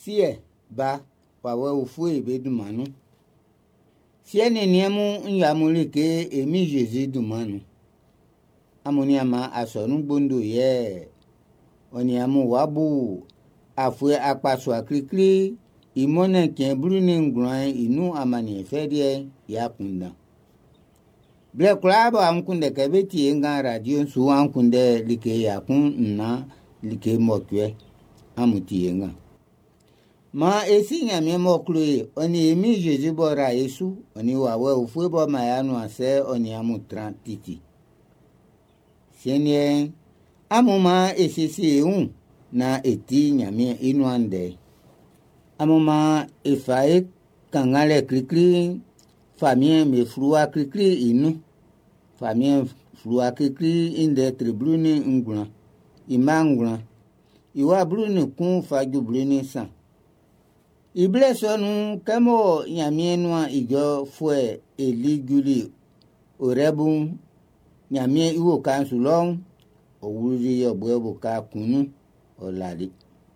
sie ba wawe ufue bedumanu sie ne niemu nyamuli ke emi Jésus dumanu amoni ama asonu gbondo ye oniamu wabu afue akpaso akrikri imone ken bruni ngran inu amani efedie yakunda ble klabo amkunde kabeti enga radio su amkunde like yakun na like mokwe amuti enga ma esi nyame moklu oni emi Jésus bora Yesu oni wawe ufue bo mayanu ase oni amu 30 titi senye amuma esisi na eti nyame inuande amuma efae kangale krikri famille me frua krikri inu famille frua krikri inde tribruni nguna imanguna iwa bruni kun faju bruni san iblesonu kamo nyame nua ijo fue eliguli orebu nyame iwo kansulong owuri yobwebo ka kunu olali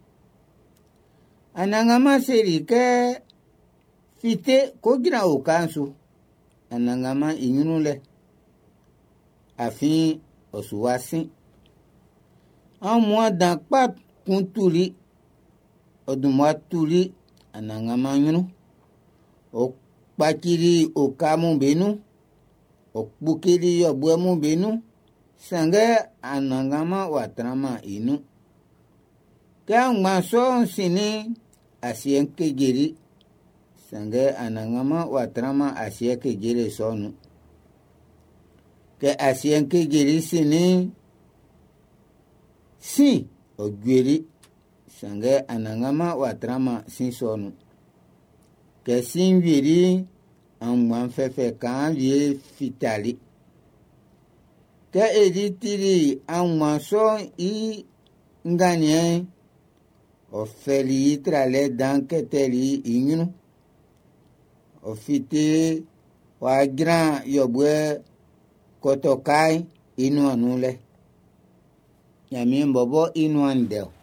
anangama seri ke fite kogira okansu anangama inyunule afin osuwasi amwa dan pat kuntuli odumwa tuli anangama nyunu okpakiri okamu benu okpukiri yobwemu benu sange anangama watrama inu kangma so sini asien kejeri sange anangama watrama asien kejeri sonu ke asien kejeri sini si ogweri sange anangama watrama sin sonu ke sin wiri amwan fefe kan vie fitali ke editiri amwan so i nganye ofeli trale danketeli inyunu ofite wa gran yobwe kotokai inu anule yami mbobo inu andel